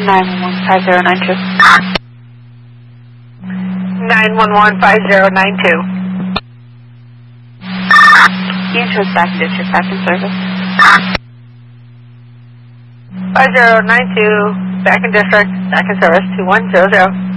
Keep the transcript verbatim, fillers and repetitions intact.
nine one one five zero nine two. nine one one five zero nine two. Interest back in district, back in service. five zero nine two, back in district, back in service, two one zero zero.